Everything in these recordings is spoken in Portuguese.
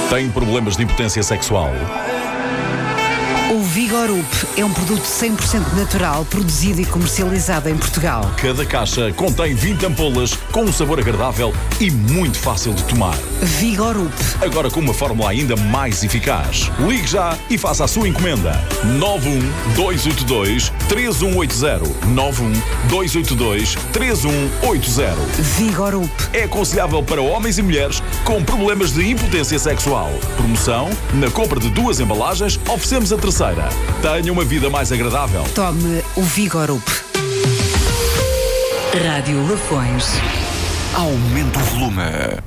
Tem problemas de impotência sexual? O Vigorup é um produto 100% natural, produzido e comercializado em Portugal. Cada caixa contém 20 ampolas com um sabor agradável e muito fácil de tomar. Vigorup. Agora com uma fórmula ainda mais eficaz. Ligue já e faça a sua encomenda. 91282-3180. 91282-3180. Vigorup. É aconselhável para homens e mulheres com problemas de impotência sexual. Promoção: na compra de 2 embalagens, oferecemos a terceira. Tenha uma vida mais agradável. Tome o Vigorup. Rádio Lafões. Aumenta o volume.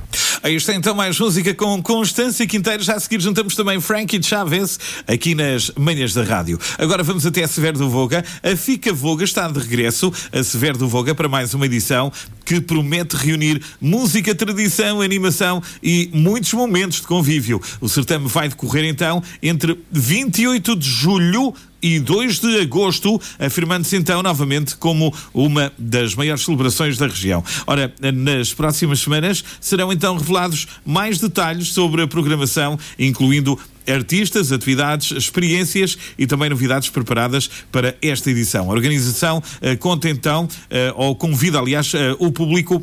Aí está então mais música com Constância Quinteiro. Já a seguir juntamos também Frankie Chaves aqui nas manhãs da rádio. Agora vamos até a Severo do Voga. A Fica Voga está de regresso a Severo do Voga para mais uma edição que promete reunir música, tradição, animação e muitos momentos de convívio. O certame vai decorrer então entre 28 de julho e 2 de agosto, afirmando-se então novamente como uma das maiores celebrações da região. Ora, nas próximas semanas serão então revelados mais detalhes sobre a programação, incluindo artistas, atividades, experiências e também novidades preparadas para esta edição. A organização conta então, ou convida aliás, o público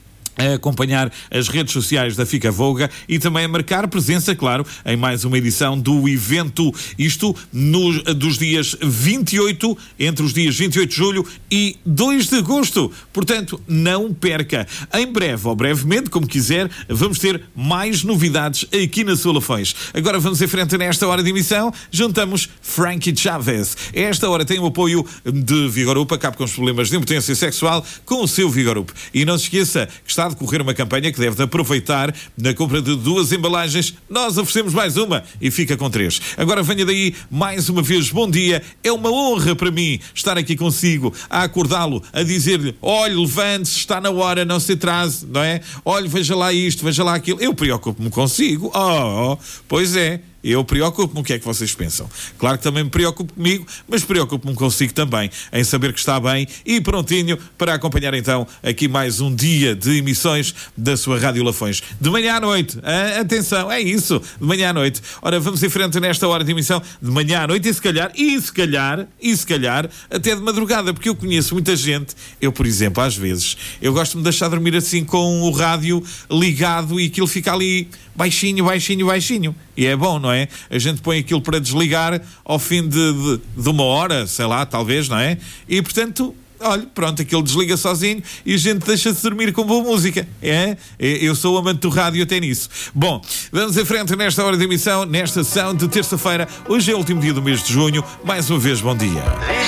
a acompanhar as redes sociais da Fica Voga e também a marcar presença, claro, em mais uma edição do evento. Isto dos dias 28, entre os dias 28 de julho e 2 de agosto. Portanto, não perca. Em breve, ou brevemente, como quiser, vamos ter mais novidades aqui na sua Lafões. Agora vamos em frente nesta hora de emissão. Juntamos Frankie Chaves. Esta hora tem o apoio de Vigorup. Acabe com os problemas de impotência sexual com o seu Vigorup. E não se esqueça que está a decorrer uma campanha que deve aproveitar. Na compra de 2 embalagens, nós oferecemos mais uma e fica com 3. Agora venha daí, mais uma vez, bom dia. É uma honra para mim estar aqui consigo, a acordá-lo, a dizer-lhe: olhe, levante-se, está na hora, não se atrase, não é? Olhe, veja lá isto, veja lá aquilo. Eu preocupo-me consigo. Pois é. Eu preocupo-me, o que é que vocês pensam? Claro que também me preocupo comigo, mas preocupo-me consigo também, em saber que está bem e prontinho para acompanhar então aqui mais um dia de emissões da sua Rádio Lafões. De manhã à noite, atenção, é isso, de manhã à noite. Ora, vamos em frente nesta hora de emissão, de manhã à noite e se calhar, até de madrugada, porque eu conheço muita gente, eu por exemplo, às vezes, eu gosto de me deixar dormir assim com o rádio ligado e aquilo fica ali baixinho. E é bom, não é? A gente põe aquilo para desligar ao fim de uma hora, sei lá, talvez, não é? E, portanto, olha, pronto, aquilo desliga sozinho e a gente deixa-se dormir com boa música. Eu sou amante do rádio até nisso. Bom, vamos em frente nesta hora de emissão, nesta sessão de terça-feira. Hoje é o último dia do mês de junho. Mais uma vez, bom dia.